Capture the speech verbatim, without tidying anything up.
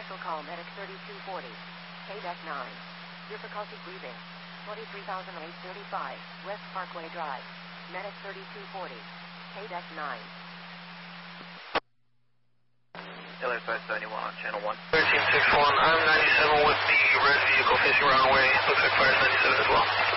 Special call medic thirty-two forty. K D E C nine. Difficulty breathing. twenty-three thousand eight hundred thirty-five, West Parkway Drive. Medic thirty-two forty. K D E C nine. L A five seventy-one on channel one. thirteen six one, I'm ninety-seven with the red vehicle facing runway. Looks like fire's ninety-seven as well.